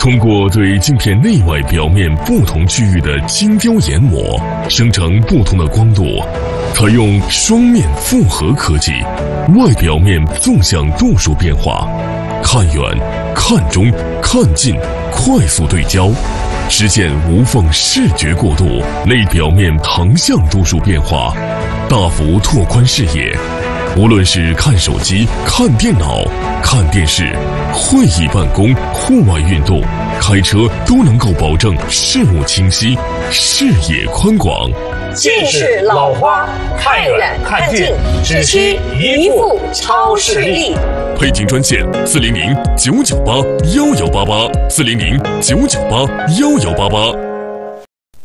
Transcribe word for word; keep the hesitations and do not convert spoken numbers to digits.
通过对镜片内外表面不同区域的精雕研磨，生成不同的光度。采用双面复合科技，外表面纵向度数变化，看远、看中、看近，快速对焦，实现无缝视觉过渡；内表面横向度数变化，大幅拓宽视野。无论是看手机、看电脑、看电视、会议办公、户外运动、开车，都能够保证视物清晰、视野宽广。 近视老花，看远看近，只需一副超视力。 配镜专线：四零零九九八幺幺八八，四零零九九八幺幺八八。